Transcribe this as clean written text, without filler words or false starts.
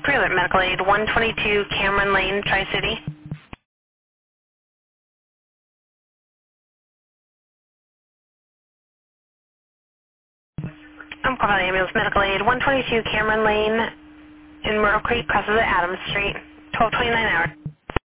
Pre-alert medical aid, 122 Cameron Lane, Tri-City. I'm calling ambulance medical aid, 122 Cameron Lane in Myrtle Creek, crosses at Adams Street, 1229 hours.